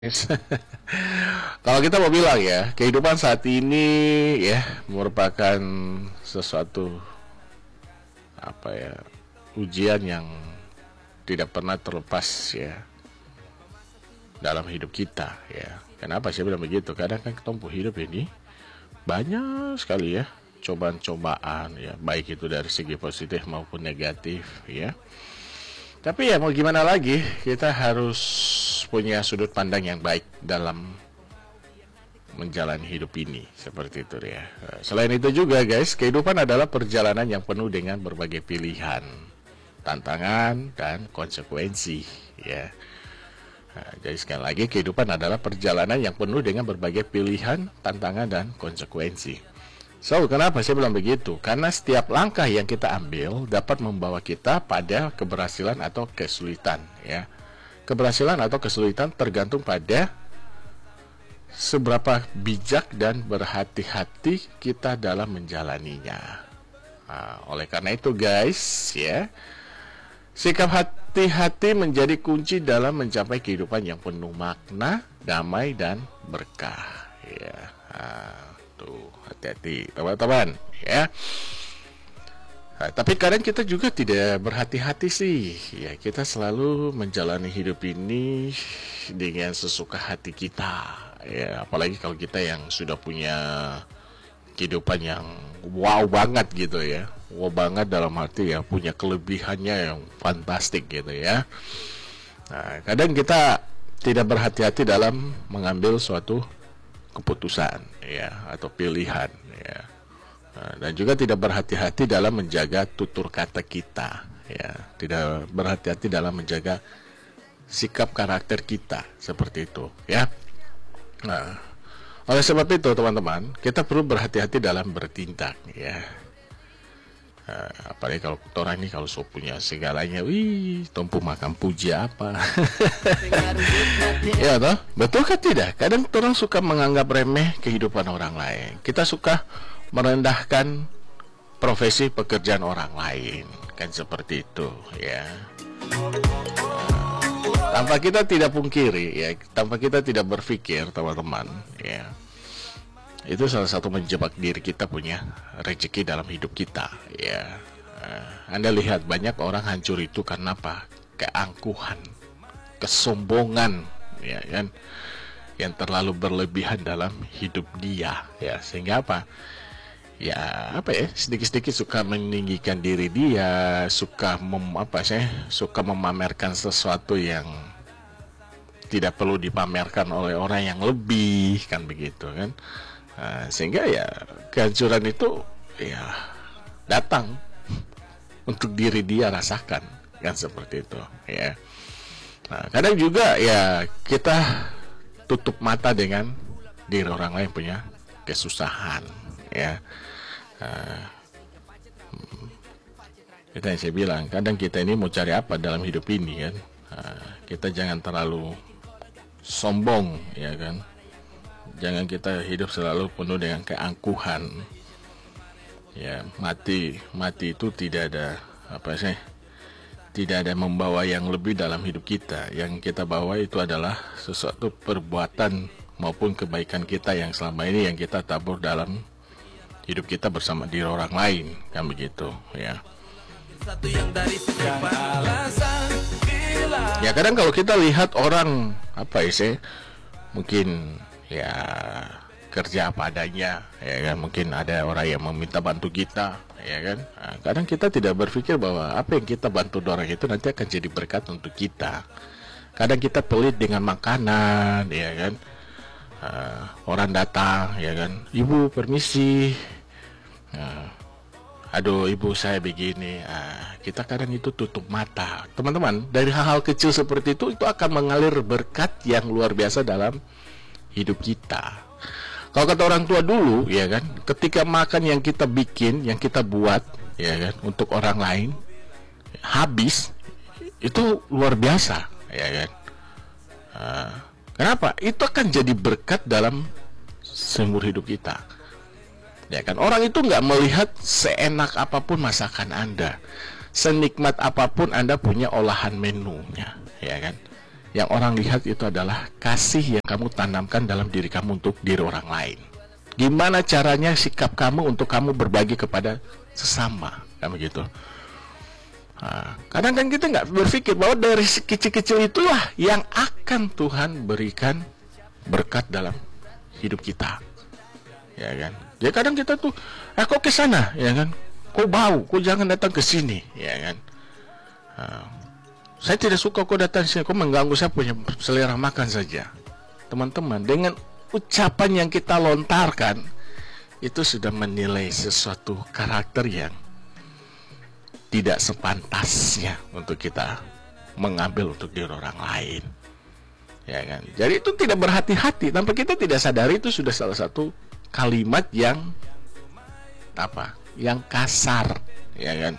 Yes. Kalau kita mau bilang ya, kehidupan saat ini ya merupakan sesuatu apa ya, ujian yang tidak pernah terlepas ya dalam hidup kita ya. Kenapa saya bilang begitu? Kadang kan kita hidup ini banyak sekali ya cobaan-cobaan ya, baik itu dari segi positif maupun negatif ya. Tapi ya mau gimana lagi, kita harus punya sudut pandang yang baik dalam menjalani hidup ini, seperti itu ya. Selain itu juga guys, kehidupan adalah perjalanan yang penuh dengan berbagai pilihan, tantangan, dan konsekuensi ya. Jadi sekali lagi, kehidupan adalah perjalanan yang penuh dengan berbagai pilihan, tantangan, dan konsekuensi. So, kenapa saya bilang begitu? Karena setiap langkah yang kita ambil dapat membawa kita pada keberhasilan atau kesulitan ya. Keberhasilan atau kesulitan tergantung pada seberapa bijak dan berhati-hati kita dalam menjalaninya. Oleh karena itu guys ya, sikap hati-hati menjadi kunci dalam mencapai kehidupan yang penuh makna, damai, dan berkah ya. Tuh, hati-hati teman-teman ya. Tapi kadang kita juga tidak berhati-hati sih ya, kita selalu menjalani hidup ini dengan sesuka hati kita ya, apalagi kalau kita yang sudah punya kehidupan yang wow banget gitu ya. Wow banget dalam arti ya punya kelebihannya yang fantastik gitu ya. Kadang kita tidak berhati-hati dalam mengambil suatu keputusan ya atau pilihan ya. Dan juga tidak berhati-hati dalam menjaga tutur kata kita ya, tidak berhati-hati dalam menjaga sikap karakter kita, seperti itu ya. Nah, oleh sebab itu teman-teman, kita perlu berhati-hati dalam bertindak ya. Apalagi kalau orang ini kalau so punya segalanya, wih, tumpu makan puji apa. Ya toh, betul kan tidak? Kadang orang suka menganggap remeh kehidupan orang lain. Kita suka merendahkan profesi pekerjaan orang lain, kan seperti itu ya. Tanpa kita tidak pungkiri ya, tanpa kita tidak berpikir teman-teman ya, itu salah satu menjebak diri kita punya rezeki dalam hidup kita ya. Anda lihat banyak orang hancur itu karena apa? Keangkuhan, kesombongan ya kan, yang terlalu berlebihan dalam hidup dia ya, sehingga apa ya, apa ya, sedikit-sedikit suka meninggikan diri dia, suka suka memamerkan sesuatu yang tidak perlu dipamerkan oleh orang yang lebih, kan begitu kan. Sehingga ya kehancuran itu ya datang untuk diri dia rasakan, kan seperti itu ya. Kadang juga ya kita tutup mata dengan diri orang lain punya kesusahan ya. Kita yang saya bilang, kadang kita ini mau cari apa dalam hidup ini kan. Kita jangan terlalu sombong ya kan. Jangan kita hidup selalu penuh dengan keangkuhan ya. Mati itu tidak ada tidak ada membawa yang lebih dalam hidup kita. Yang kita bawa itu adalah sesuatu perbuatan maupun kebaikan kita yang selama ini yang kita tabur dalam hidup kita bersama diri orang lain, kan begitu ya. Ya kadang kalau kita lihat orang mungkin ya kerja apa adanya ya kan, mungkin ada orang yang meminta bantu kita ya kan. Kadang kita tidak berpikir bahwa apa yang kita bantu orang itu nanti akan jadi berkat untuk kita. Kadang kita pelit dengan makanan ya kan. Orang datang ya kan, ibu permisi, aduh ibu saya begini, kita kadang itu tutup mata teman-teman. Dari hal-hal kecil seperti itu akan mengalir berkat yang luar biasa dalam hidup kita. Kalau kata orang tua dulu ya kan, ketika makan yang kita bikin, yang kita buat ya kan untuk orang lain habis, itu luar biasa ya kan. Kenapa? Itu akan jadi berkat dalam seumur hidup kita ya kan. Orang itu nggak melihat seenak apapun masakan Anda, senikmat apapun Anda punya olahan menunya ya kan. Yang orang lihat itu adalah kasih yang kamu tanamkan dalam diri kamu untuk diri orang lain. Gimana caranya sikap kamu untuk kamu berbagi kepada sesama, kan begitu. Kadang kan kita nggak berpikir bahwa dari kecil-kecil itulah yang akan Tuhan berikan berkat dalam hidup kita, ya kan. Jadi kadang kita tuh, kok ke sana, ya kan? Kok bau, kok jangan datang ke sini, ya kan? Saya tidak suka kok datang sini, kok mengganggu saya punya selera makan saja. Teman-teman, dengan ucapan yang kita lontarkan, itu sudah menilai sesuatu karakter yang tidak sepantasnya untuk kita mengambil untuk diri orang lain, ya kan. Jadi itu tidak berhati-hati, tanpa kita tidak sadari itu sudah salah satu kalimat yang yang kasar, ya kan.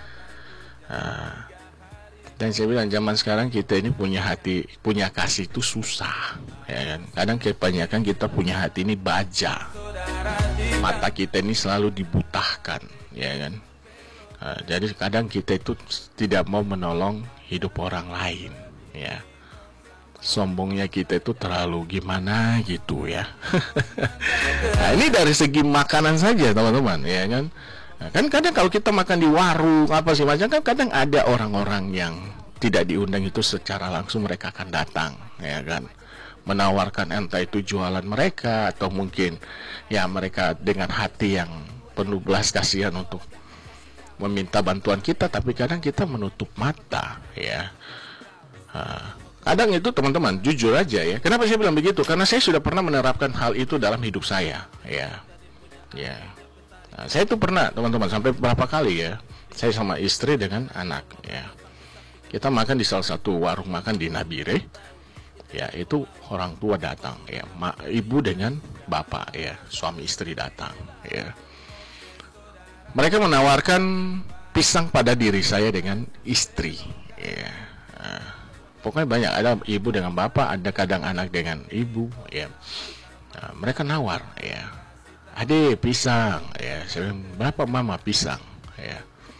Dan saya bilang zaman sekarang kita ini punya hati, punya kasih itu susah, ya kan. Kadang kebanyakan kita punya hati ini baja, mata kita ini selalu dibutahkan, ya kan. Jadi kadang kita itu tidak mau menolong hidup orang lain, ya. Sombongnya kita itu terlalu gimana gitu, ya. Nah, ini dari segi makanan saja, teman-teman, ya kan. Nah, kan kadang kalau kita makan di warung apa sih macam, kan kadang ada orang-orang yang tidak diundang itu secara langsung mereka akan datang, ya kan, menawarkan entah itu jualan mereka atau mungkin ya mereka dengan hati yang penuh belas kasihan untuk meminta bantuan kita, tapi kadang kita menutup mata, ya. Kadang itu teman-teman jujur aja, ya. Kenapa saya bilang begitu? Karena saya sudah pernah menerapkan hal itu dalam hidup saya, ya. Nah, saya itu pernah teman-teman sampai berapa kali, ya. Saya sama istri dengan anak, ya. Kita makan di salah satu warung makan di Nabire, ya. Itu orang tua datang, ya. Ibu dengan bapak, ya. Suami istri datang, ya. Mereka menawarkan pisang pada diri saya dengan istri, ya. Pokoknya banyak, ada ibu dengan bapak, ada kadang anak dengan ibu, ya. Mereka nawar, ya. Adik pisang, ya. Saya bilang, berapa mama pisang, ya.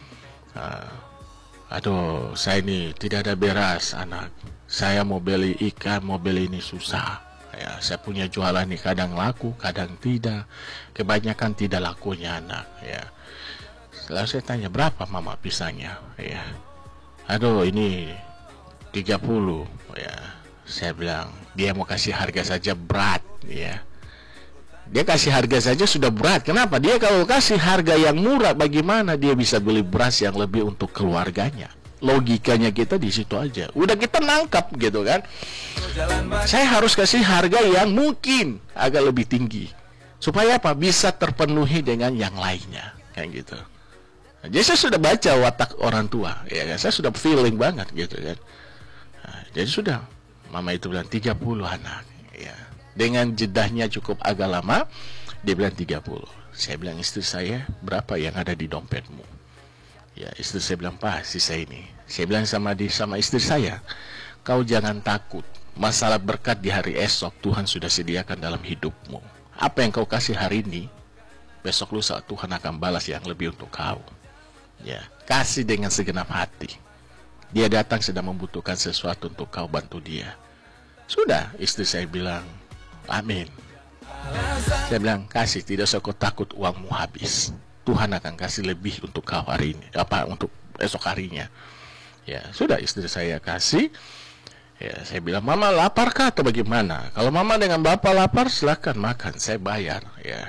Aduh, saya ini tidak ada beras, anak. Saya mau beli ikan, mau beli ini susah, ya. Saya punya jualan ini kadang laku, kadang tidak. Kebanyakan tidak lakunya, anak, ya. Lalu saya tanya, berapa mama pisangnya, ya. Aduh, ini 30, ya. Saya bilang, dia mau kasih harga saja berat, ya. Dia kasih harga saja sudah berat. Kenapa? Dia kalau kasih harga yang murah, bagaimana dia bisa beli beras yang lebih untuk keluarganya? Logikanya kita di situ aja. Udah kita nangkap gitu kan. Saya harus kasih harga yang mungkin agak lebih tinggi. Supaya apa? Bisa terpenuhi dengan yang lainnya. Kayak gitu. Nah, jadi saya sudah baca watak orang tua, ya kan? Saya sudah feeling banget gitu kan. Nah, jadi sudah, mama itu bilang 30 anak, ya. Dengan jedahnya cukup agak lama, dia bilang 30. Saya bilang, istri saya, berapa yang ada di dompetmu? Ya, istri saya bilang, Pak, sisa ini. Saya bilang sama istri saya, kau jangan takut. Masalah berkat di hari esok Tuhan sudah sediakan dalam hidupmu. Apa yang kau kasih hari ini, besok lusa Tuhan akan balas yang lebih untuk kau. Ya, kasih dengan segenap hati. Dia datang sedang membutuhkan sesuatu untuk kau bantu dia. Sudah, istri saya bilang, amin. Saya bilang, kasih, tidak usah kau takut uangmu habis. Tuhan akan kasih lebih untuk kau hari ini, untuk esok harinya. Ya, sudah, istri saya kasih. Ya, saya bilang, mama laparkah atau bagaimana? Kalau mama dengan bapak lapar, silakan makan, saya bayar. Ya,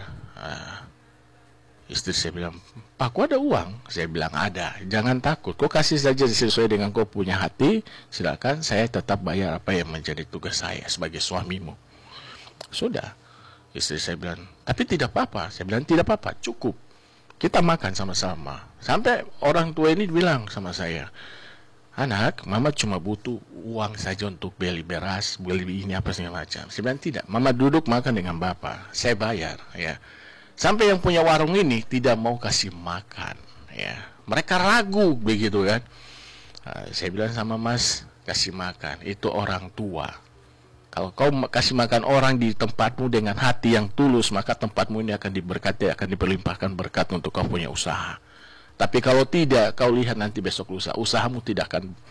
istri saya bilang, Pak, kok ada uang? Saya bilang, ada. Jangan takut, kau kasih saja sesuai dengan kau punya hati. Silakan, saya tetap bayar apa yang menjadi tugas saya sebagai suamimu. Sudah, istri saya bilang, tapi tidak apa-apa. Saya bilang, tidak apa-apa, cukup. Kita makan sama-sama. Sampai orang tua ini bilang sama saya, anak, mama cuma butuh uang saja untuk beli beras, beli ini apa segala macam. Saya bilang, tidak, mama duduk makan dengan bapak, saya bayar, ya. Sampai yang punya warung ini tidak mau kasih makan, ya. Mereka ragu begitu kan. Saya bilang sama mas, kasih makan, itu orang tua. Kalau kau kasih makan orang di tempatmu dengan hati yang tulus, maka tempatmu ini akan diberkati, akan diberlimpahkan berkat untuk kau punya usaha. Tapi kalau tidak, kau lihat nanti besok lusa, usahamu tidak akan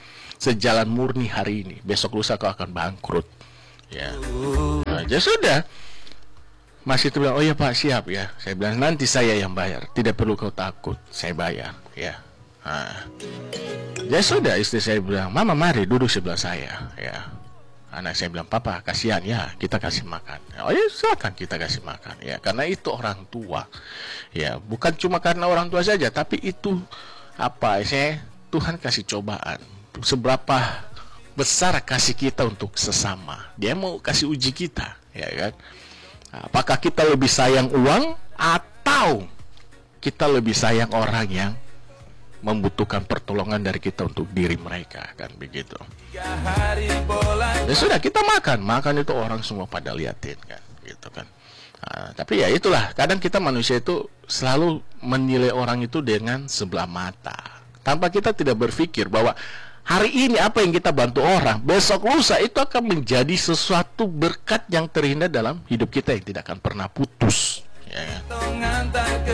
sejalan murni hari ini, besok lusa kau akan bangkrut. Ya, nah, ya sudah. Masih itu bilang, oh ya Pak, siap ya. Saya bilang, nanti saya yang bayar, tidak perlu kau takut, saya bayar. Ya, nah, ya sudah. Istri saya bilang, Mama mari duduk sebelah saya. Ya, anak saya bilang, Papa kasihan ya, kita kasih makan. Oh ya silakan kita kasih makan ya, karena itu orang tua ya, bukan cuma karena orang tua saja, tapi itu apa saya, Tuhan kasih cobaan. Seberapa besar kasih kita untuk sesama, Dia mau kasih uji kita ya kan. Apakah kita lebih sayang uang atau kita lebih sayang orang yang membutuhkan pertolongan dari kita untuk diri mereka, kan begitu. Ya sudah, kita makan itu orang semua pada liatin kan, gitu kan. Nah, tapi ya itulah, kadang kita manusia itu selalu menilai orang itu dengan sebelah mata, tanpa kita tidak berpikir bahwa hari ini apa yang kita bantu orang, besok lusa itu akan menjadi sesuatu berkat yang terindah dalam hidup kita yang tidak akan pernah putus. Ya kan?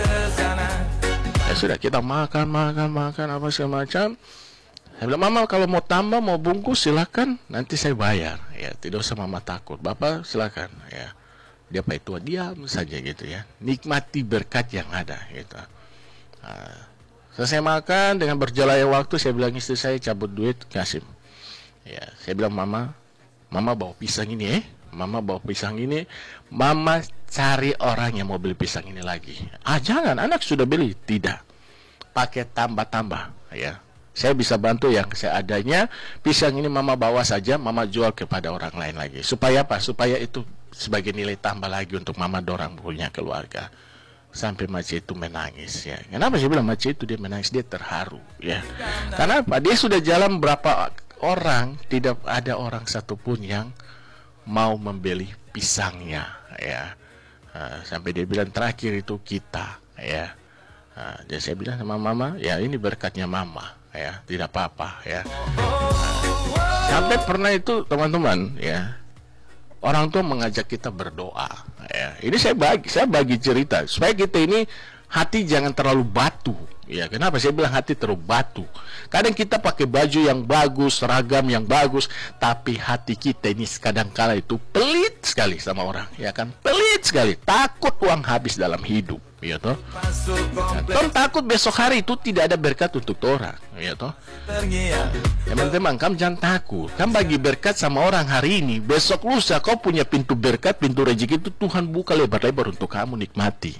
Ya sudah, kita makan apa segala macam. Saya bilang, Mama kalau mau tambah, mau bungkus silakan, nanti saya bayar. Ya, tidak usah Mama takut. Bapak silakan. Ya, dia Pak itu diam saja gitu ya. Nikmati berkat yang ada gitu. Nah, selesai makan, dengan berjalannya waktu saya bilang istri saya, cabut duit kasih. Ya, saya bilang, Mama bawa pisang ini Mama bawa pisang ini. Mama cari orang yang mau beli pisang ini lagi. Jangan, anak sudah beli. Tidak, pakai tambah-tambah ya. Saya bisa bantu yang seadanya. Pisang ini Mama bawa saja, Mama jual kepada orang lain lagi. Supaya apa? Supaya itu sebagai nilai tambah lagi untuk Mama dorang punya keluarga. Sampai Maci itu menangis ya. Kenapa saya bilang Maci itu dia menangis? Dia terharu ya. Karena apa? Dia sudah jalan berapa orang, tidak ada orang satupun yang mau membeli pisangnya ya. Sampai dia bilang terakhir itu kita ya. Jadi saya bilang sama Mama, ya ini berkatnya Mama ya, tidak apa-apa ya. Sampai pernah itu teman-teman ya, orang tua mengajak kita berdoa ya. Ini saya bagi cerita supaya kita ini hati jangan terlalu batu ya. Kenapa saya bilang hati terlalu batu? Kadang kita pakai baju yang bagus, seragam yang bagus, tapi hati kita ini kadang-kala itu pelit sekali sama orang ya kan, pelit sekali, takut uang habis dalam hidup ya toh. Tom takut besok hari itu tidak ada berkat untuk orang ya toh. Teman-teman, kamu jangan takut. Kamu bagi berkat sama orang hari ini, besok lusa kau punya pintu berkat, pintu rezeki itu Tuhan buka lebar-lebar untuk kamu nikmati.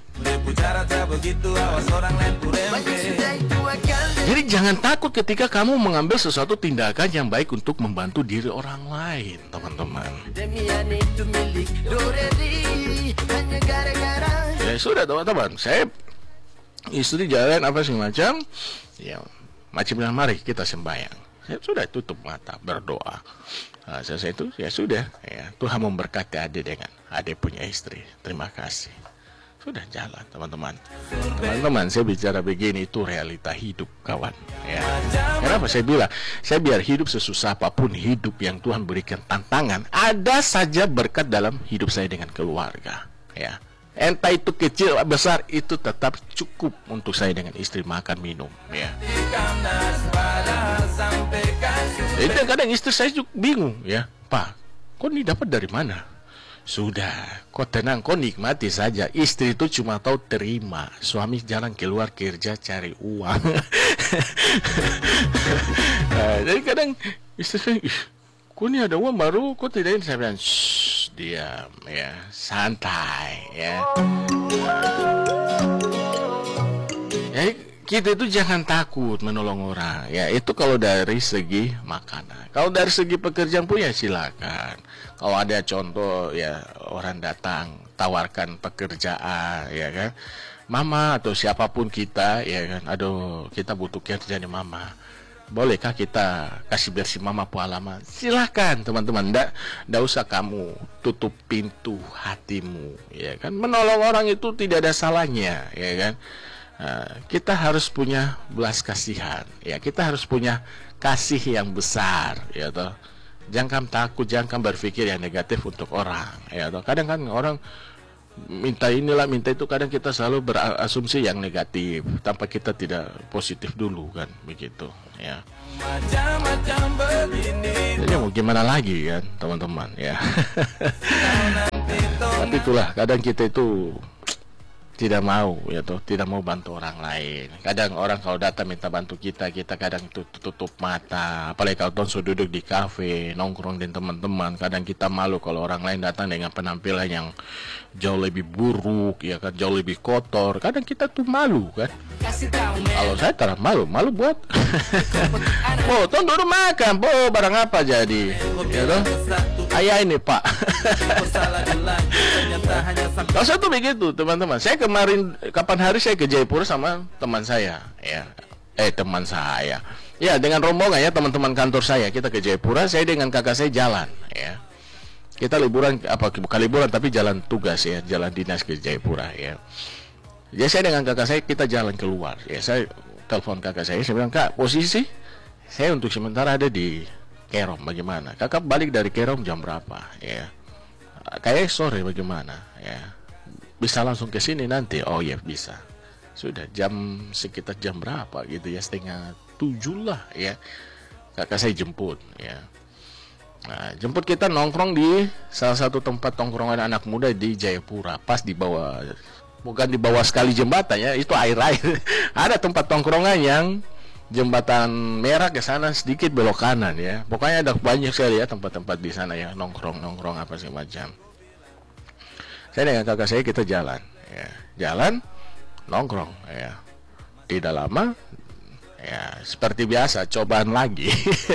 Jadi jangan takut ketika kamu mengambil sesuatu tindakan yang baik untuk membantu diri orang lain, teman-teman. Ya sudah teman-teman, saya istri jalan apa sih macam ya, macam bilang mari kita sembahyang. Saya sudah tutup mata berdoa. Selesai itu ya sudah ya, Tuhan memberkati adik dengan adik punya istri. Terima kasih. Sudah jalan teman-teman. Teman-teman, saya bicara begini itu realita hidup kawan ya. Kenapa saya bilang? Saya biar hidup sesusah apapun hidup yang Tuhan berikan tantangan, ada saja berkat dalam hidup saya dengan keluarga ya. Entah itu kecil besar, itu tetap cukup untuk saya dengan istri makan minum ya. Itu kadang istri saya juga bingung ya, Pak, kok ini dapat dari mana? Sudah, kau tenang, kau nikmati saja. Istri itu cuma tahu terima, suami jalan keluar kerja cari uang. Jadi kadang istri saya, kok ini ada uang baru, kok tidak ini? Saya bilang, shh, diam ya, santai ya. Kita itu jangan takut menolong orang ya. Itu kalau dari segi makanan. Kalau dari segi pekerjaan pun ya silakan. Kalau ada contoh ya, orang datang tawarkan pekerjaan ya kan, Mama atau siapapun kita ya kan, aduh kita butuh kerja nih Mama, bolehkah kita kasih bersih Mama halaman? Silakan teman-teman, ndak usah kamu tutup pintu hatimu ya kan. Menolong orang itu tidak ada salahnya ya kan. Kita harus punya belas kasihan ya, kita harus punya kasih yang besar ya toh. Jangan takut, jangan berpikir yang negatif untuk orang ya toh. Kadang kan orang minta inilah, minta itu, kadang kita selalu berasumsi yang negatif tanpa kita tidak positif dulu kan, begitu ya. Jadi mau gimana lagi kan teman-teman ya. Tapi itulah, kadang kita itu tidak mau ya toh, tidak mau bantu orang lain. Kadang orang kalau datang minta bantu kita, kita kadang itu tutup mata. Apalagi kalau sudah duduk di kafe nongkrong dengan teman-teman, kadang kita malu kalau orang lain datang dengan penampilan yang jauh lebih buruk ya kan, jauh lebih kotor. Kadang kita tuh malu kan. Kalau saya terang malu buat oh, tuh duduk makan, oh barang apa jadi ya toh, ayah ini pak. Kalau saya tuh begitu teman-teman. Saya kemarin, kapan hari saya ke Jayapura sama teman saya ya, teman saya ya, dengan rombongan ya, teman-teman kantor saya, kita ke Jayapura. Saya dengan kakak saya jalan ya, kita liburan, bukan liburan tapi jalan tugas ya, jalan dinas ke Jayapura ya. Jadi saya dengan kakak saya kita jalan keluar ya, saya telepon kakak saya bilang, kak posisi saya untuk sementara ada di Kerom, bagaimana? Kakak balik dari Kerom jam berapa ya? Kayak sore, bagaimana ya? Bisa langsung ke sini nanti? Oh ya bisa. Sudah sekitar jam berapa gitu ya, 6:30 lah ya, kakak saya jemput ya. Nah, jemput kita nongkrong di salah satu tempat tongkrongan anak muda di Jayapura, pas di bawah, bukan di bawah sekali jembatan ya, itu air-air. Ada tempat tongkrongan yang jembatan merah ke sana sedikit belok kanan ya. Pokoknya ada banyak sekali ya tempat-tempat di sana ya, nongkrong apa sih macam. Saya dengan kakak saya kita jalan ya, jalan nongkrong ya. Tidak lama ya, seperti biasa cobaan lagi.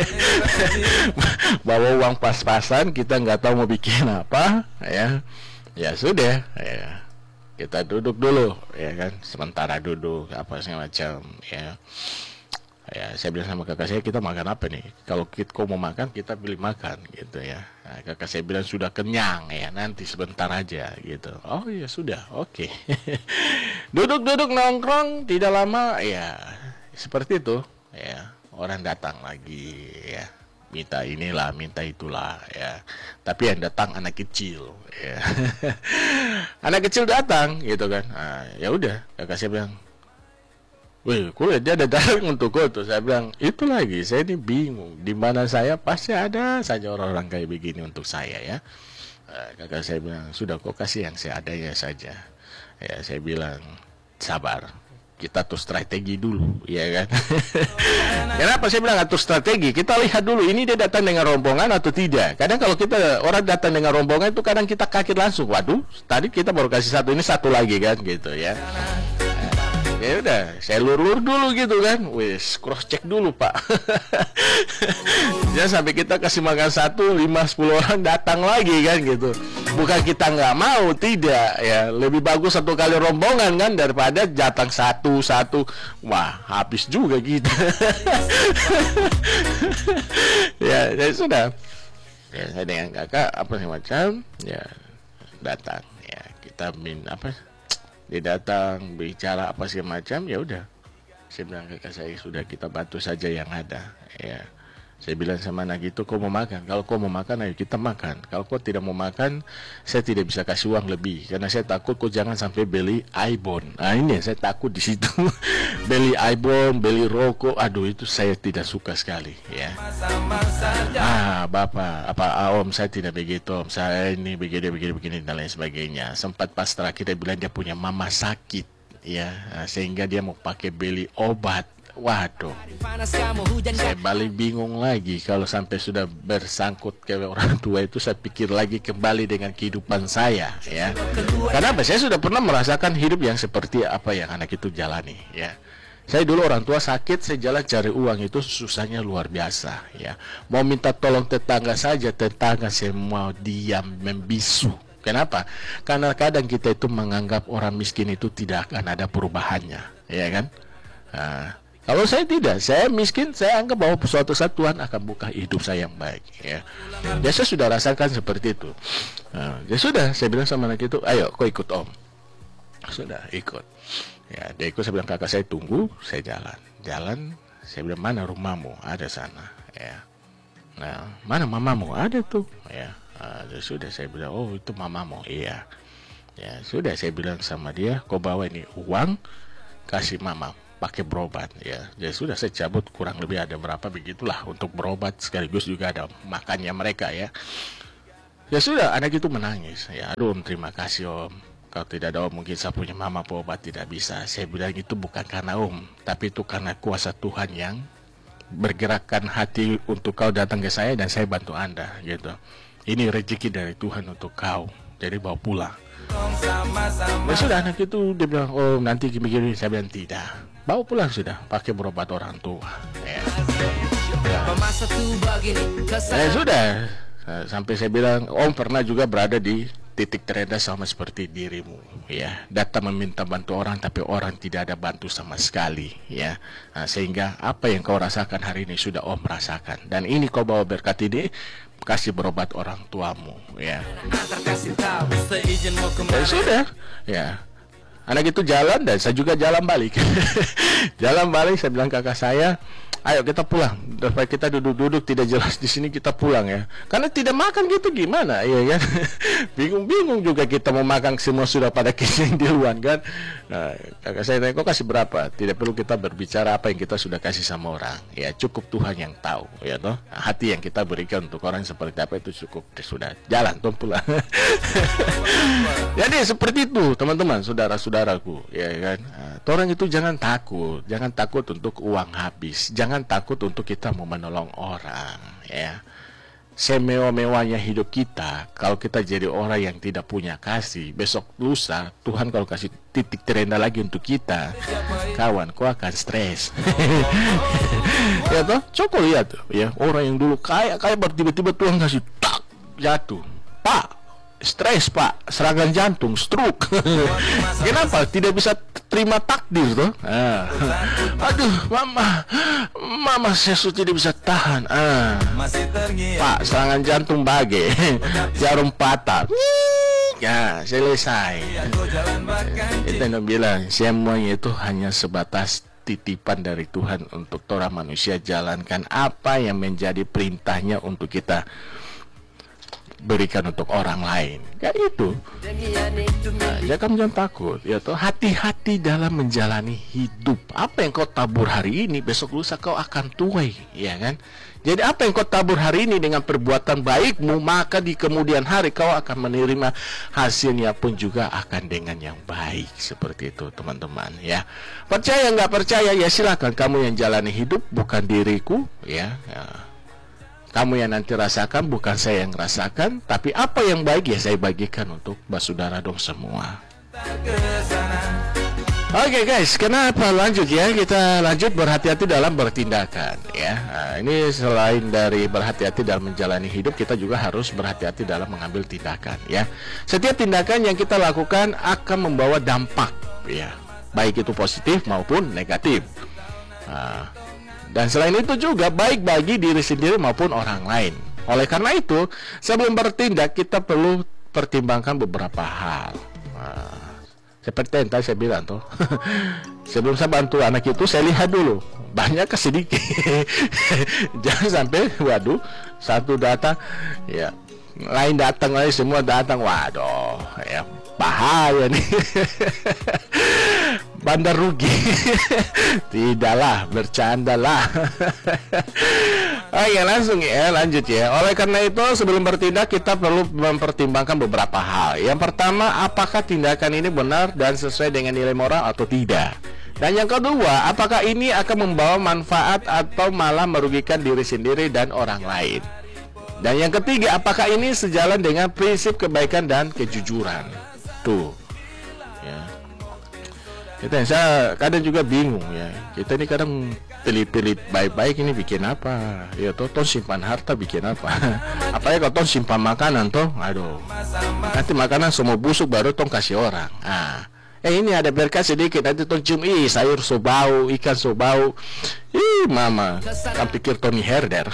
Bawa uang pas-pasan, kita nggak tahu mau bikin apa ya. Ya sudah ya, kita duduk dulu ya kan, sementara duduk apa segala macam ya. Ya saya bilang sama kakak saya, kita makan apa nih? Kalau kau mau makan, kita pilih makan gitu ya. Nah, kakak saya bilang sudah kenyang ya, nanti sebentar aja gitu. Oh ya sudah, oke. Duduk nongkrong, tidak lama ya seperti itu ya, orang datang lagi ya, minta inilah minta itulah ya. Tapi yang datang anak kecil ya. Anak kecil datang gitu kan. Nah, ya udah, kakak saya bilang, wih, kok dia ada datang untuk kau tuh? Saya bilang, itu lagi, saya ini bingung. Di mana saya pasti ada saja orang-orang kayak begini untuk saya ya. Kakak saya bilang, sudah kok kasih yang seadanya saja. Ya saya bilang, sabar, kita tuh strategi dulu, ya kan? Kenapa saya bilang atur strategi? Kita lihat dulu, ini dia datang dengan rombongan atau tidak. Kadang kalau kita orang datang dengan rombongan itu kadang kita kaget langsung. Waduh, tadi kita baru kasih satu, ini satu lagi kan, gitu ya. Ya udah, saya lur-lur dulu gitu kan, wis cross check dulu pak. Jangan sampai kita kasih makan 1, 5, 10 orang datang lagi kan gitu. Bukan kita nggak mau, tidak ya, lebih bagus satu kali rombongan kan daripada datang satu, wah habis juga kita. Ya sudah, ya saya dengan kakak apa sih macam ya datang ya, kita dia datang bicara apa sih macam, ya udah saya bilang kakak saya, sudah kita bantu saja yang ada ya. Saya bilang sama anak itu, kau mau makan? Kalau kau mau makan, ayo kita makan. Kalau kau tidak mau makan, saya tidak bisa kasih uang lebih, karena saya takut kau jangan sampai beli iPhone. Nah ini saya takut di situ. Beli iPhone, beli rokok, aduh itu saya tidak suka sekali ya. Bapak, om saya tidak begitu, om saya ini begini dan lain sebagainya. Sempat pas terakhir dia bilang dia punya mama sakit ya, sehingga dia mau pakai beli obat. Waduh, saya balik bingung lagi. Kalau sampai sudah bersangkut ke orang tua itu, saya pikir lagi kembali dengan kehidupan saya ya. Karena saya sudah pernah merasakan hidup yang seperti apa yang anak itu jalani ya. Saya dulu orang tua sakit, saya jalan cari uang itu susahnya luar biasa ya. Mau minta tolong tetangga saja, tetangga semua diam membisu. Kenapa? Karena kadang kita itu menganggap orang miskin itu tidak akan ada perubahannya, ya kan? Kalau saya tidak, saya miskin, saya anggap bahwa suatu saat Tuhan akan buka hidup saya yang baik ya. Ya saya sudah rasakan seperti itu. Ya sudah, saya bilang sama anak itu, ayo kau ikut om. Sudah ikut. Ya dia ikut, saya bilang kakak saya tunggu, saya jalan. Saya bilang, mana rumahmu? Ada sana ya. Nah, mana mamamu? Ada tuh ya. Ya sudah, saya bilang, oh itu mamamu, iya. Ya sudah, saya bilang sama dia, kau bawa ini uang, kasih mama pakai berobat. Ya, jadi sudah saya cabut, kurang lebih ada berapa begitulah untuk berobat, sekaligus juga ada makannya mereka ya. Ya sudah, anak itu menangis. Ya, aduh om, terima kasih om. Kalau tidak ada om, mungkin saya punya mama berobat tidak bisa. Saya bilang itu bukan karena om, tapi itu karena kuasa Tuhan yang bergerakkan hati untuk kau datang ke saya dan saya bantu anda gitu. Ini rezeki dari Tuhan untuk kau, jadi bawa pulang. Ya sudah, anak itu dia bilang, oh nanti gini-gini. Saya bilang tidak, bawa pulang sudah, pakai berobat orang tua ya. Ya sudah, sampai saya bilang, om pernah juga berada di titik terendah sama seperti dirimu ya, datang meminta bantu orang tapi orang tidak ada bantu sama sekali ya. Sehingga apa yang kau rasakan hari ini sudah om rasakan, dan ini kau bawa berkat ini, kasih berobat orang tuamu ya. Ya sudah ya, anak itu jalan dan saya juga jalan balik. Jalan balik, saya bilang kakak saya, ayo kita pulang, daripada kita duduk-duduk tidak jelas di sini, kita pulang ya. Karena tidak makan gitu gimana, ya kan? Bingung-bingung juga kita mau makan, semua sudah pada kenyang di luar kan. Nah, kakak saya tanya, kok kasih berapa? Tidak perlu kita berbicara apa yang kita sudah kasih sama orang. Ya cukup Tuhan yang tahu, ya toh. Hati yang kita berikan untuk orang seperti apa itu cukup. Sudah jalan, toh pulang. Jadi seperti itu teman-teman, saudara-saudaraku, ya kan. Orang itu jangan takut untuk uang habis, jangan takut untuk kita mau menolong orang ya. Semewah-mewahnya hidup kita, kalau kita jadi orang yang tidak punya kasih, besok lusa Tuhan kalau kasih titik terendah lagi untuk kita, kawan, kau akan stres. Ya toh, coba lihat ya, orang yang dulu kaya tiba-tiba Tuhan kasih tak jatuh, pak, stres pak, serangan jantung, stroke. Kenapa? Tidak bisa terima takdir tuh. Aduh, mama saya sudah tidak bisa tahan. Pak, serangan jantung bage, jarum patah. Ya, selesai. Kita bilang semuanya itu hanya sebatas titipan dari Tuhan untuk orang manusia jalankan apa yang menjadi perintahnya untuk kita berikan untuk orang lain. Kayak itu. Jangan takut, ya toh. Hati-hati dalam menjalani hidup. Apa yang kau tabur hari ini, besok lusa kau akan tuai, ya kan? Jadi apa yang kau tabur hari ini dengan perbuatan baikmu, maka di kemudian hari kau akan menerima hasilnya pun juga akan dengan yang baik. Seperti itu teman-teman ya. Percaya nggak percaya ya silakan, kamu yang jalani hidup, bukan diriku ya. Kamu yang nanti rasakan, bukan saya yang rasakan. Tapi apa yang baik ya saya bagikan untuk saudara dong semua. Oke guys, kenapa lanjut ya? Kita lanjut berhati-hati dalam bertindakan ya. Nah, ini selain dari berhati-hati dalam menjalani hidup, kita juga harus berhati-hati dalam mengambil tindakan ya. Setiap tindakan yang kita lakukan akan membawa dampak ya, baik itu positif maupun negatif. Dan selain itu juga baik bagi diri sendiri maupun orang lain. Oleh karena itu, sebelum bertindak kita perlu pertimbangkan beberapa hal. Seperti yang tadi saya bilang tuh, sebelum saya bantu anak itu, saya lihat dulu banyak ke sedikit. Jangan sampai, waduh, satu datang, ya lain datang lagi, semua datang, waduh, ya bahaya nih. Bandar rugi. Tidaklah, bercandalah. Oke, langsung ya, lanjut ya. Oleh karena itu, sebelum bertindak kita perlu mempertimbangkan beberapa hal. Yang pertama, apakah tindakan ini benar dan sesuai dengan nilai moral atau tidak? Dan yang kedua, apakah ini akan membawa manfaat atau malah merugikan diri sendiri dan orang lain? Dan yang ketiga, apakah ini sejalan dengan prinsip kebaikan dan kejujuran? Tuh ya. Saya kadang juga bingung ya. Kita ini kadang pilih-pilih baik-baik ini bikin apa? Ya toh simpan harta bikin apa? Apalagi kalau tong simpan makanan toh, aduh. Nanti makanan semua busuk baru tong kasih orang. Ini ada berkat sedikit, nanti tong cium, sayur so bau, ikan so bau. Mama, kan pikir Tony Herder.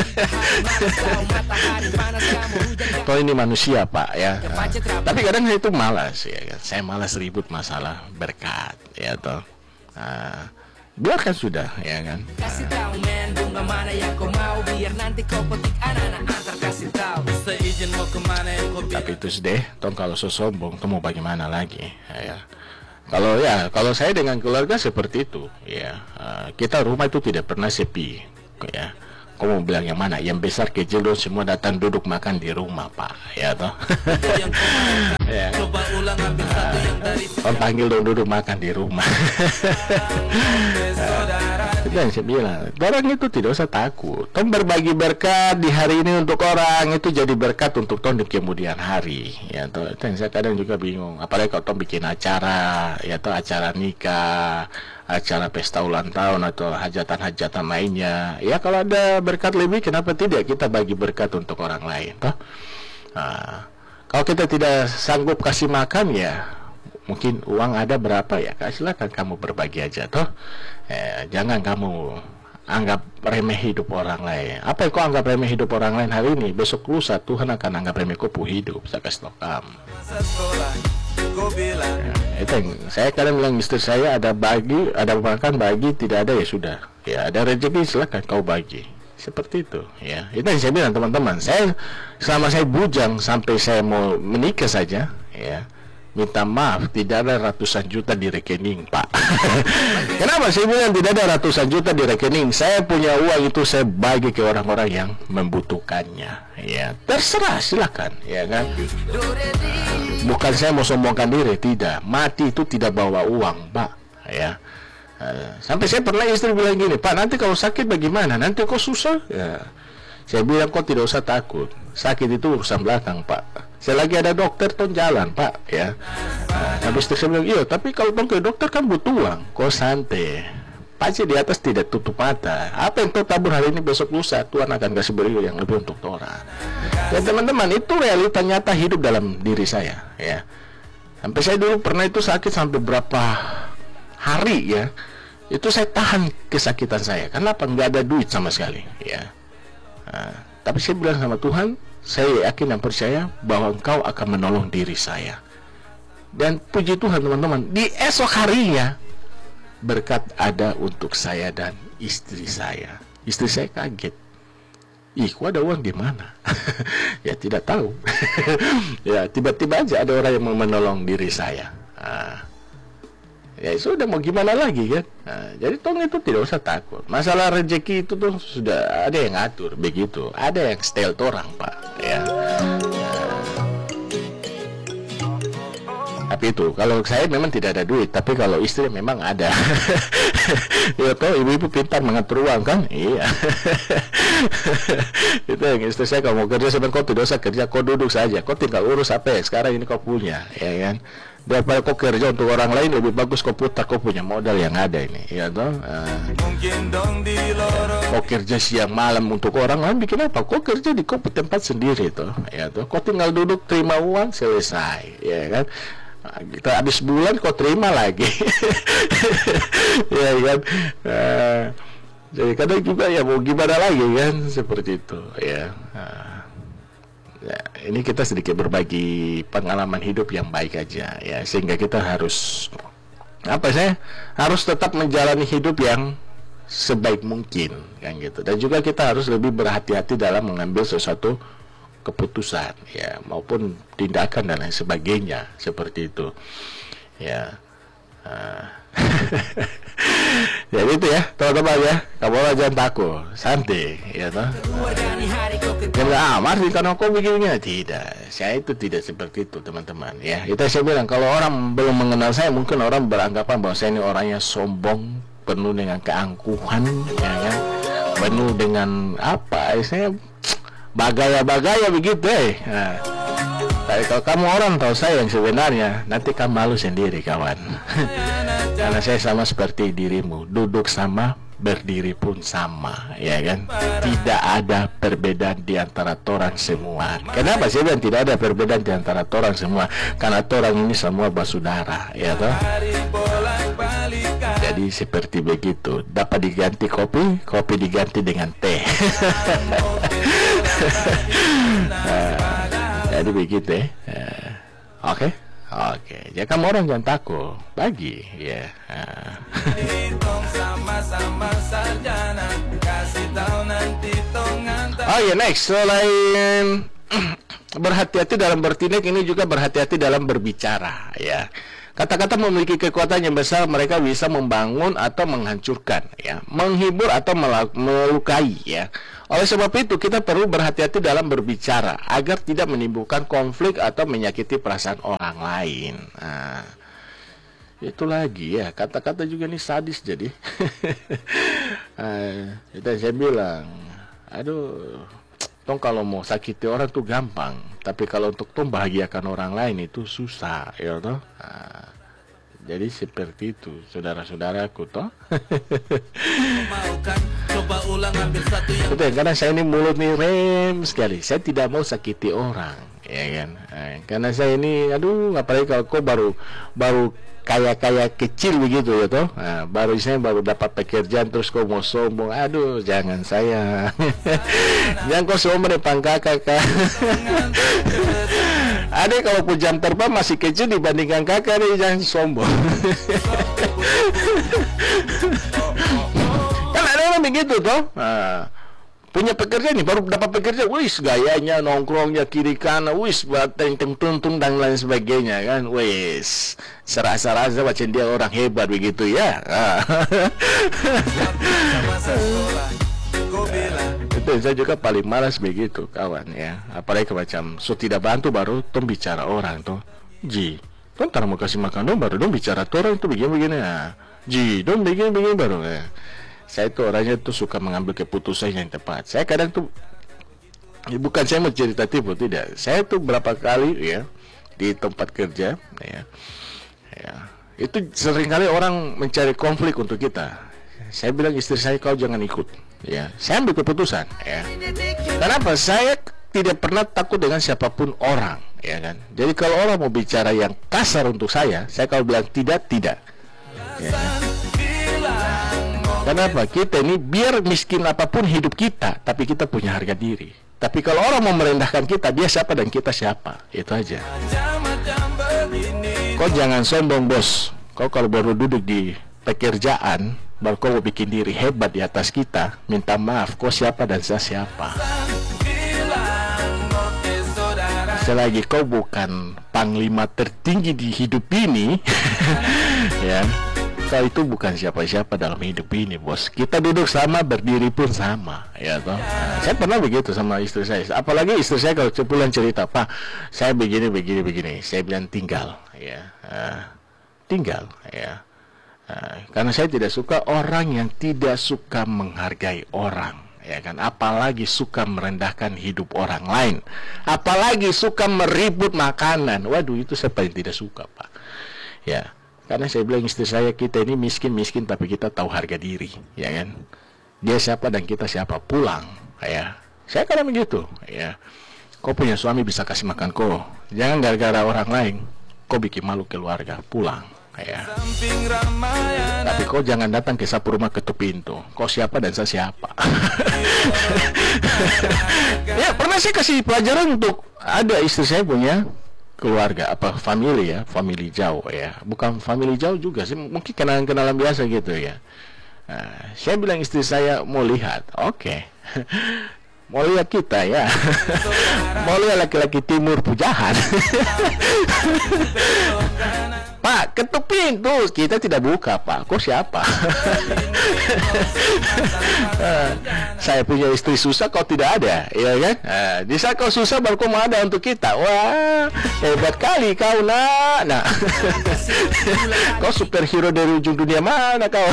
Toh ini manusia pak ya. Tapi kadang itu malas ya. Saya malas ribut masalah berkat ya toh. biarkan sudah, ya kan. Kasih tahu men, bunga mana yang kau mau, biar nanti kau petik anak-anak antar kasih tahu. Seizin mau kemana yang kau Tapi itu deh, tong kalau sombong, tong mau bagaimana lagi, ya. Kalau saya dengan keluarga seperti itu, ya, kita rumah itu tidak pernah sepi, ya. Kau mau bilang yang mana? Yang besar kecil dong semua datang duduk makan di rumah, Pak, ya toh. Ya. coba ulang ambil satu yang dari Orang panggil dong duduk makan di rumah. Itu yang saya bilang, orang itu tidak usah takut. Tom berbagi berkat di hari ini untuk orang, itu jadi berkat untuk Tom di kemudian hari. Ya toh, itu yang saya kadang juga bingung. Apalagi kalau Tom bikin acara, ya toh, acara nikah, acara pesta ulang tahun atau hajatan-hajatan lainnya. Ya kalau ada berkat lebih, kenapa tidak kita bagi berkat untuk orang lain, toh? Kalau kita tidak sanggup kasih makan, ya mungkin uang ada berapa, ya silakan kamu berbagi aja, toh. Jangan kamu anggap remeh hidup orang lain. Apa yang kau anggap remeh hidup orang lain hari ini, besok lusa Tuhan akan anggap remeh kau hidup. Saya kasih tau kamu. Itu yang saya kadang bilang istri saya, ada bagi, ada makan bagi, tidak ada ya sudah. Ya ada rezeki silakan kau bagi. Seperti itu, ya. Itu yang saya bilang teman-teman. Saya selama saya bujang sampai saya mau menikah saja, ya. Minta maaf, tidak ada ratusan juta di rekening, Pak. Kenapa saya bilang tidak ada ratusan juta di rekening? Saya punya uang itu saya bagi ke orang-orang yang membutuhkannya. Ya, terserah, silakan, ya kan. Bukan saya mau sombongkan diri, tidak. Mati itu tidak bawa uang, Pak, ya. Sampai saya pernah istri bilang gini, Pak, nanti kalau sakit bagaimana? Nanti kok susah? Ya. Saya bilang, kok tidak usah takut. Sakit itu urusan belakang, Pak. Saya lagi ada dokter, ton jalan, Pak, ya. Habis itu saya bilang, iya, tapi kalau ton ke dokter kan butuh uang. Kok santai. Pasti di atas tidak tutup mata. Apa yang kau tabur hari ini, besok lusa Tuhan akan kasih beri yang lebih untuk orang. Ya teman-teman, itu realita nyata hidup dalam diri saya, ya. Sampai saya dulu pernah itu sakit sampai berapa hari, ya. Itu saya tahan kesakitan saya. Kenapa? Nggak ada duit sama sekali, ya. Tapi saya bilang sama Tuhan, saya yakin dan percaya bahwa Engkau akan menolong diri saya. Dan puji Tuhan teman-teman, di esok harinya berkat ada untuk saya dan istri saya. Istri saya kaget. Ih, kok ada uang di mana? Ya tidak tahu. Ya tiba-tiba aja ada orang yang mau menolong diri saya. Ya sudah, mau gimana lagi kan. Jadi tong itu tidak usah takut. Masalah rezeki itu tuh sudah ada yang ngatur begitu. Ada yang setel orang, Pak, ya. Tapi itu kalau saya memang tidak ada duit, tapi kalau istri memang ada. Ya toh ibu-ibu pintar mengatur uang kan. Iya. Itu yang istri saya, kalau mau kerja sebenarnya kau tidak usah kerja, kau duduk saja, kau tinggal urus apa yang sekarang ini kau punya, ya kan. Daripada kau kerja untuk orang lain, lebih bagus kau putar, kau punya modal yang ada ini, ya toh. Kau kerja siang malam untuk orang lain, bikin apa? Kau kerja di kau tempat sendiri toh, ya toh. Kau tinggal duduk terima uang, selesai, ya kan. Kita habis bulan kau terima lagi. Ya kan. Jadi kadang juga ya mau gimana lagi kan, seperti itu, ya. Ya, ini kita sedikit berbagi pengalaman hidup yang baik aja, ya, sehingga kita harus saya harus tetap menjalani hidup yang sebaik mungkin kan gitu. Dan juga kita harus lebih berhati-hati dalam mengambil sesuatu keputusan, ya, maupun tindakan dan lain sebagainya, seperti itu, ya. Jadi itu ya teman-teman, ya, kamu jangan takut, santai, ya toh. Martin karena kau begini, tidak, saya itu tidak seperti itu teman-teman, ya. Itu saya bilang, kalau orang belum mengenal saya, mungkin orang beranggapan bahwa saya ini orangnya sombong, penuh dengan keangkuhan, ya kan, penuh dengan apa, saya bagaya-bagaya begitu, Tapi kalau kamu orang tahu saya yang sebenarnya, nanti kamu malu sendiri, kawan. Karena saya sama seperti dirimu, duduk sama, berdiri pun sama, ya kan. Tidak ada perbedaan di antara orang semua. Kenapa saya bilang tidak ada perbedaan di antara orang semua? Karena orang ini semua bersaudara, ya toh. Jadi seperti begitu. Dapat diganti kopi, kopi diganti dengan teh. Jadi begitu, ya. Oke. Jadi kamu orang jangan takut, bagi, ya. Oh ya, next, selain berhati-hati dalam bertindak, ini juga berhati-hati dalam berbicara, ya. Kata-kata memiliki kekuatan yang besar, mereka bisa membangun atau menghancurkan, ya, menghibur atau melukai, ya. Oleh sebab itu, kita perlu berhati-hati dalam berbicara agar tidak menimbulkan konflik atau menyakiti perasaan orang lain. Nah, itu lagi ya, kata-kata juga nih sadis jadi. Itu saya bilang, aduh, tong kalau mau sakiti orang tuh gampang, tapi kalau untuk tong bahagiakan orang lain itu susah, ya toh. Jadi seperti itu, saudara-saudaraku toh. Itu ya, karena saya ini mulut nih rem sekali. Saya tidak mau sakiti orang, ya kan. Karena saya ini, aduh, apalagi kalau kau baru kaya kecil begitu ya toh. Baru dapat pekerjaan terus kau mau sombong, aduh, jangan saya. Jangan kau sombong depan kakak. Ada kalau pun jam terbang masih kecil dibandingkan kakak, nih, jangan sombong. Kan ada orang begitu toh. Punya pekerjaan nih, baru dapat pekerjaan, wis gayanya nongkrongnya kiri kanan, wis tuntung dan lain sebagainya kan, wis serasa-rasa macam dia orang hebat begitu ya. Itu saya juga paling malas begitu kawan ya, apalagi macam tidak bantu baru tom bicara orang tuh, ji tom ntar mau kasih makan dong baru dong bicara tuh orang itu begini ya, ji dong begini baru ya. Saya tuh orangnya tuh suka mengambil keputusan yang tepat. Saya kadang tuh, bukan saya mau cerita tipu, tidak. Saya tuh berapa kali ya di tempat kerja, ya, itu seringkali orang mencari konflik untuk kita. Saya bilang istri saya, kau jangan ikut, ya. Saya ambil keputusan, ya. Kenapa? Saya tidak pernah takut dengan siapapun orang, ya kan. Jadi kalau orang mau bicara yang kasar untuk saya kalau bilang tidak, ya. Kenapa? Kita ini biar miskin apapun hidup kita, tapi kita punya harga diri. Tapi kalau orang mau merendahkan kita, dia siapa dan kita siapa, itu aja. Kau jangan sombong bos. Kau kalau baru duduk di pekerjaan, baru kau mau bikin diri hebat di atas kita, minta maaf, kau siapa dan saya siapa. Selagi kau bukan panglima tertinggi di hidup ini, ya, kau itu bukan siapa-siapa dalam hidup ini bos. Kita duduk sama, berdiri pun sama, ya toh. Saya pernah begitu sama istri saya. Apalagi istri saya kalau pulang cerita, Pak, saya begini. Saya bilang tinggal, ya, tinggal, ya. Karena saya tidak suka orang yang tidak suka menghargai orang, ya kan. Apalagi suka merendahkan hidup orang lain. Apalagi suka meribut makanan. Waduh, itu saya paling tidak suka, Pak. Ya. Karena saya bilang istri saya, kita ini miskin tapi kita tahu harga diri, ya kan. Dia siapa dan kita siapa, pulang, ya. Saya kadang begitu, ya. Kau punya suami bisa kasih makan kau, jangan gara-gara orang lain kau bikin malu keluarga, pulang, ya. Tapi kau jangan datang ke sapu rumah ketuk pintu, kau siapa dan saya siapa. Ya, pernah saya kasih pelajaran untuk ada istri saya punya keluarga, family ya, family jauh ya, bukan family jauh juga sih, mungkin kenalan biasa gitu ya. Saya bilang istri saya mau lihat, oke. Mau lihat kita ya. Mau lihat laki-laki timur pujahan. Pak, ketuk pintu, kita tidak buka Pak, kok siapa? Saya punya istri susah, kau tidak ada, ya kan? Di saat kau susah baru kau mau ada untuk kita. Wah, hebat kali kau nak. Nah, kau superhero dari ujung dunia mana kau?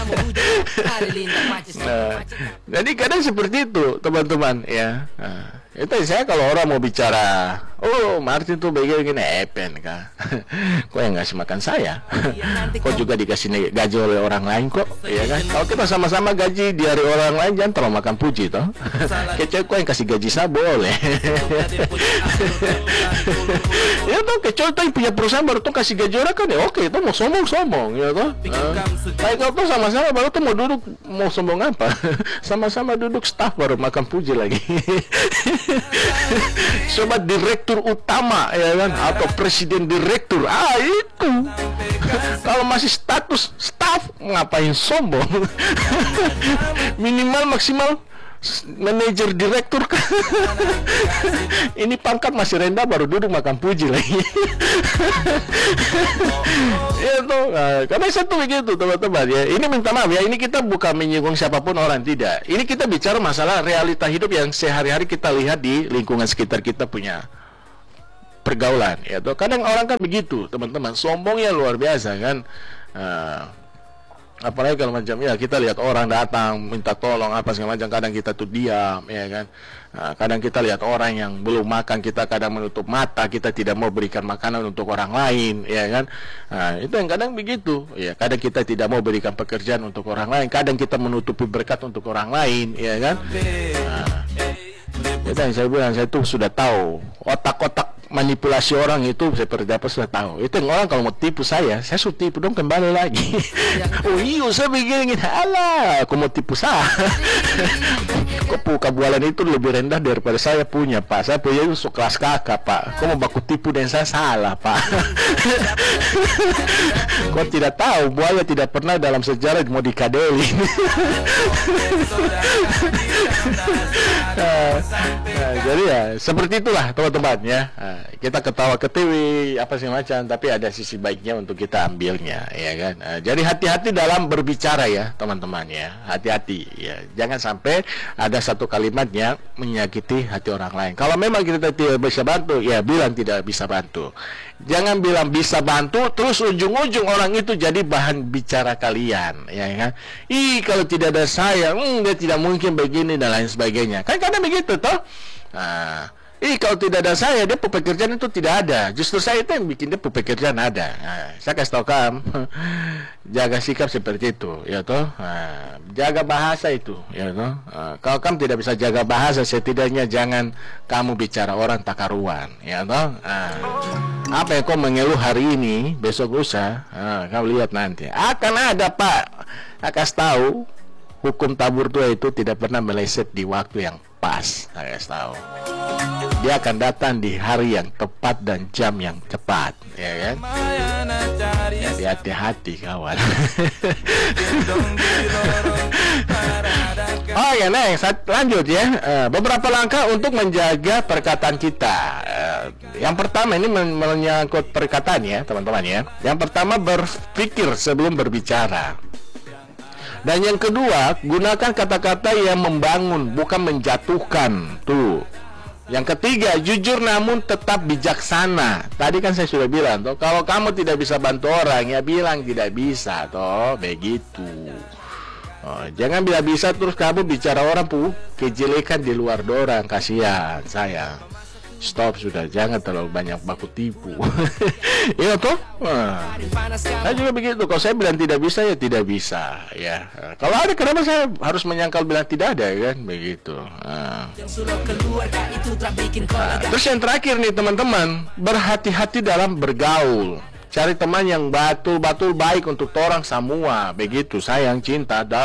Jadi kadang seperti itu teman-teman ya. Itu saya kalau orang mau bicara, oh Martin tuh begini epen kah? Kok yang ngasih makan saya? Kok juga dikasih gaji oleh orang lain kok, ya kan? Kalau kita sama-sama gaji dari orang lain, jangan terlalu makan puji toh. Kecuali kok yang kasih gaji saya boleh. Ya toh, kecuali tuh yang punya perusahaan baru tuh kasih gaji orang kan ya oke, itu mau sombong, ya toh. Tapi kalau tuh sama-sama baru tuh mau duduk mau sombong apa? Sama-sama duduk staff baru makan puji lagi. Coba direktur utama ya kan, atau presiden direktur, itu kalau masih staff status staff, ngapain sombong? Minimal maksimal manajer direktur kan. Ini pangkat masih rendah baru duduk makan puji lagi. Ya tuh, karena saya tuh begitu teman-teman ya. Ini minta maaf ya, ini kita bukan menyinggung siapapun orang, tidak. Ini kita bicara masalah realita hidup yang sehari-hari kita lihat di lingkungan sekitar kita punya pergaulan. Ya tuh, kadang orang kan begitu teman-teman, sombongnya luar biasa kan. Apalagi kalau macam ya kita lihat orang datang minta tolong apa segala macam, kadang kita tuh diam ya kan. Kadang kita lihat orang yang belum makan, kita kadang menutup mata, kita tidak mau berikan makanan untuk orang lain ya kan. Itu yang kadang begitu ya. Kadang kita tidak mau berikan pekerjaan untuk orang lain, kadang kita menutupi berkat untuk orang lain ya kan. Itu yang saya bilang, saya tuh sudah tahu otak-otak manipulasi orang itu seperti apa, sudah tahu. Itu yang orang kalau mau tipu saya suruh tipu dong, kembali lagi. Oh iya saya begini, alah aku mau tipu saya. Kok buka bualan itu lebih rendah daripada saya punya pak, saya punya itu kelas kakak pak. Kok mau baku tipu dan saya salah pak. Kok tidak tahu buaya tidak pernah dalam sejarah mau dikadeli. Jadi ya seperti itulah teman-teman ya. Kita ketawa ketiwi apa sih macam, tapi ada sisi baiknya untuk kita ambilnya ya kan. Jadi hati-hati dalam berbicara ya teman-teman ya, hati-hati ya, jangan sampai ada satu kalimat yang menyakiti hati orang lain. Kalau memang kita tidak bisa bantu ya bilang tidak bisa bantu, jangan bilang bisa bantu terus ujung-ujung orang itu jadi bahan bicara kalian ya kan. Ih kalau tidak ada saya dia tidak mungkin begini dan lain sebagainya kan, karena begitu toh. Kalau tidak ada saya, dia pekerjaan itu tidak ada. Justru saya itu yang bikin dia pekerjaan ada. Saya kasih tahu kamu, jaga sikap seperti itu, ya toh. Jaga bahasa itu, ya toh. Kalau kamu tidak bisa jaga bahasa, setidaknya jangan kamu bicara orang tak karuan, ya toh. Apa yang kau mengeluh hari ini, besok lusa, kamu lihat nanti akan ada pak. Kasih tahu, hukum tabur tua itu tidak pernah meleset di waktu yang pas. Saya kasih tahu. Dia akan datang di hari yang tepat dan jam yang cepat, ya kan? Jadi hati-hati kawan. Oh ya, lanjut ya. Beberapa langkah untuk menjaga perkataan kita. Yang pertama ini menyangkut perkataan ya, teman-teman ya. Yang pertama, berpikir sebelum berbicara. Dan yang kedua, gunakan kata-kata yang membangun, bukan menjatuhkan. Tuh. Yang ketiga, jujur namun tetap bijaksana. Tadi kan saya sudah bilang toh, kalau kamu tidak bisa bantu orang ya bilang tidak bisa toh, begitu. Jangan bila bisa terus kamu bicara orang kejelekan di luar orang, kasihan saya. Stop sudah, jangan terlalu banyak baku tipu. Iya toh? Saya juga begitu. Kalau saya bilang tidak bisa ya tidak bisa ya. Kalau ada, kenapa saya harus menyangkal bilang tidak ada kan, begitu. Terus yang terakhir nih teman-teman, berhati-hati dalam bergaul. Cari teman yang betul-betul baik untuk orang semua, begitu, sayang, cinta.